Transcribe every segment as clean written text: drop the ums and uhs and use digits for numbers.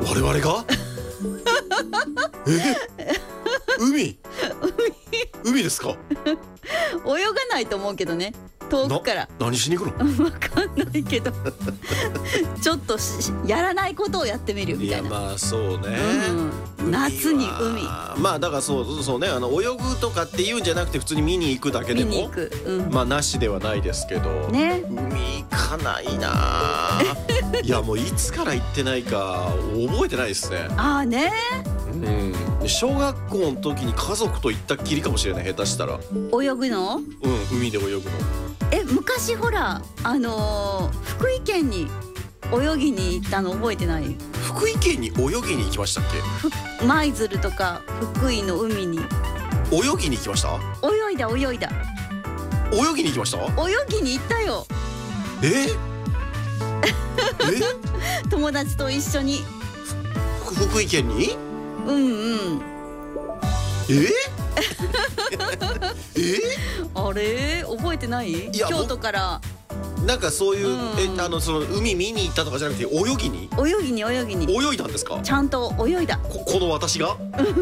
我々が海ですか？ 泳がないと思うけどね、遠くから何しに行くの？ わかんないけどちょっとやらないことをやってみるみたいな。 まあそうね、 夏に海。 まあだからそうね、泳ぐとかっていうんじゃなくて普通に見に行くだけでも見に行く、 まあなしではないですけどね。 海行かないないやもういつから行ってないか覚えてないですね。 ああね。 小学校の時に家族と行ったっきりかもしれない、下手したら。 泳ぐの？ 海で泳ぐの。 昔ほら福井県に泳ぎに行ったの覚えてない？ 福井県に泳ぎに行きましたっけ？ 舞鶴とか福井の海に泳ぎに行きました？ 泳いだ泳ぎに行きました？ 泳ぎに行ったよ。友達と一緒に。 福井県に？ あれ覚えてない？京都からなんかそういう、その海見に行ったとかじゃなくて泳ぎに泳いだんですか？ ちゃんと泳いだ。 この私が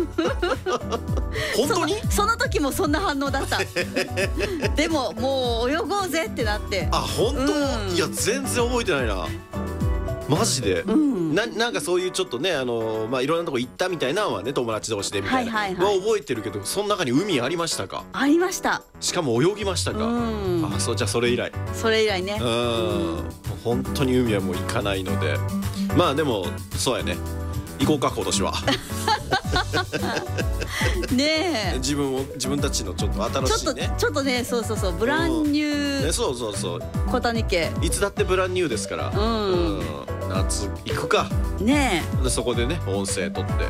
本当にその時もそんな反応だったでももう泳ごうぜってなって。 あ、本当？いや全然覚えてないなマジで。なんかそういうちょっとね、まあいろんなとこ行ったみたいなのはね、友達同士でみたいなは覚えてるけど、その中に海ありましたか？ ありました。しかも泳ぎましたか？あ、そう。じゃあそれ以来ね。本当に海はもう行かないので、まあでもそうやね、行こうか今年はねえ、 自分たちのちょっと新しいね、 ちょっとね、そうブランニュー、 そう小谷家いつだってブランニューですから、夏行くかねえ。でそこでね、音声取って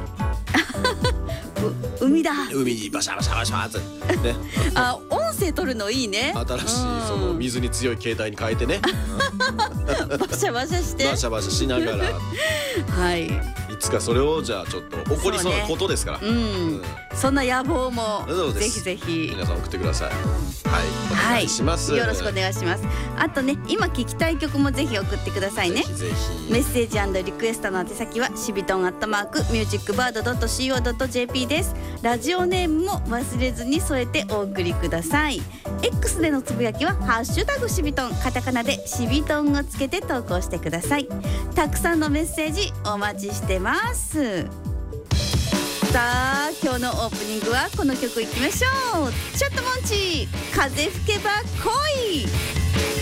海にバシャバシャバシャってねあ、音声取るのいいね。 新しいその水に強い携帯に変えてねバシャバシャしてバシャバシャしながらはい、 いつかそれをじゃあちょっと起こりそうなことですから、 そんな野望もぜひぜひ皆さん送ってください。お願いします。 よろしくお願いします。あとね、今聴きたい曲もぜひ送ってくださいね。 ぜひメッセージ&リクエストの宛先はシビトン@musicbird.co.jp です。ラジオネームも忘れずに添えてお送りください。 X でのつぶやきはハッシュタグシビトン、カタカナでシビトンをつけて投稿してください。たくさんのメッセージお待ちしてます。さあ、今日のオープニングはこの曲いきましょう。チャットモンチー、風吹けば恋。